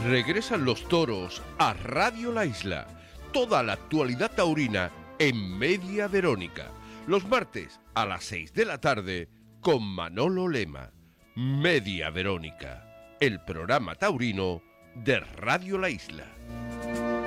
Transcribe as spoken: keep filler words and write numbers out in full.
Regresan los toros a Radio La Isla. Toda la actualidad taurina en Media Verónica. Los martes a las seis de la tarde con Manolo Lema. Media Verónica, el programa taurino de Radio La Isla.